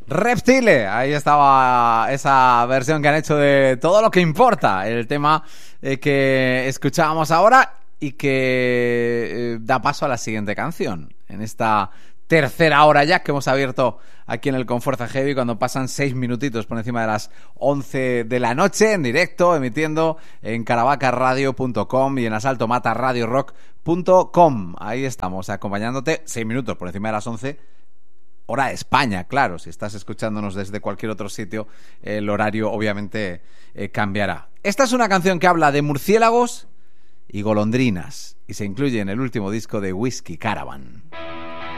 Reptile, ahí estaba esa versión que han hecho de Todo lo que importa, el tema que escuchábamos ahora y que da paso a la siguiente canción. En esta tercera hora ya que hemos abierto aquí en el Confuerza Heavy, cuando pasan 6 minutitos por encima de las 11 de la noche, en directo, emitiendo en caravacaradio.com y en asaltomataradiorock.com. Ahí estamos, acompañándote 6 minutos por encima de las 11. Hora de España, claro. Si estás escuchándonos desde cualquier otro sitio, el horario obviamente cambiará. Esta es una canción que habla de murciélagos y golondrinas y se incluye en el último disco de Whiskey Caravan.